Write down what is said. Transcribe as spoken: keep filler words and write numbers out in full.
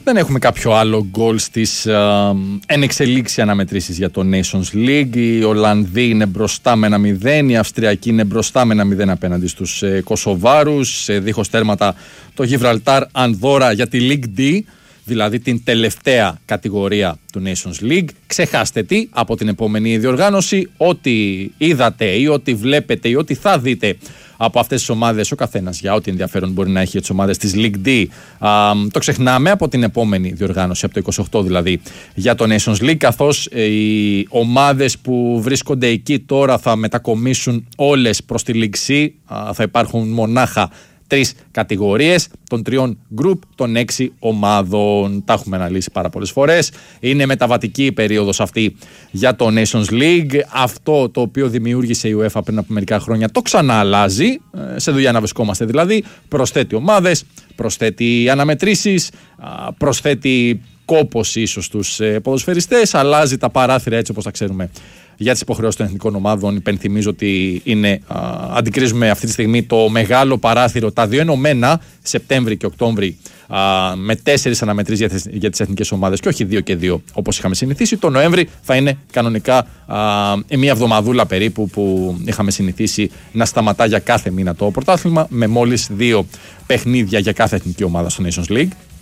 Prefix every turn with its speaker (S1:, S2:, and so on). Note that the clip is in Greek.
S1: Δεν έχουμε κάποιο άλλο γκολ στις ενεξελίξει αναμετρήσεις για το Nations League. Οι Ολλανδοί είναι μπροστά με ένα μηδέν, οι Αυστριακοί είναι μπροστά με ένα μηδέν απέναντι στους ε, Κωσοβάρους. Ε, δίχως τέρματα το Γιβραλτάρ Ανδόρα για τη League D, δηλαδή την τελευταία κατηγορία του Nations League. Ξεχάστε τι από την επόμενη διοργάνωση, ό,τι είδατε ή ό,τι βλέπετε ή ό,τι θα δείτε από αυτές τις ομάδες, ο καθένας για ό,τι ενδιαφέρον μπορεί να έχει για τις ομάδες της League D, α, το ξεχνάμε από την επόμενη διοργάνωση, από το είκοσι οκτώ δηλαδή, για το Nations League, καθώς ε, οι ομάδες που βρίσκονται εκεί τώρα θα μετακομίσουν όλες προς τη League C, α, θα υπάρχουν μονάχα τρεις κατηγορίες των τριών γκρουπ των έξι ομάδων. Τα έχουμε αναλύσει πάρα πολλές φορές. Είναι μεταβατική η περίοδος αυτή για το Nations League. Αυτό το οποίο δημιούργησε η UEFA πριν από μερικά χρόνια το ξανά αλλάζει. Σε δουλειά να βρισκόμαστε δηλαδή. Προσθέτει ομάδες, προσθέτει αναμετρήσεις, προσθέτει κόπος ίσως στους ποδοσφαιριστές, αλλάζει τα παράθυρα έτσι όπως τα ξέρουμε για τις υποχρεώσεις των εθνικών ομάδων. Υπενθυμίζω ότι είναι, α, αντικρίζουμε αυτή τη στιγμή το μεγάλο παράθυρο, τα δύο ενωμένα, Σεπτέμβρη και Οκτώβρη, α, με τέσσερις αναμετρήσεις για, για τις εθνικές ομάδες και όχι δύο και δύο όπως είχαμε συνηθίσει. Το Νοέμβρη θα είναι κανονικά α, μία εβδομαδούλα περίπου που είχαμε συνηθίσει να σταματά για κάθε μήνα το πρωτάθλημα, με μόλις δύο παιχνίδια για κάθε εθνική ομάδα στο Nations League.